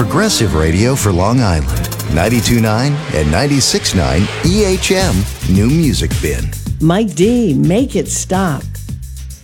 Progressive radio for Long Island. 92.9 and 96.9 EHM New Music Bin. Mike D, Make It Stop.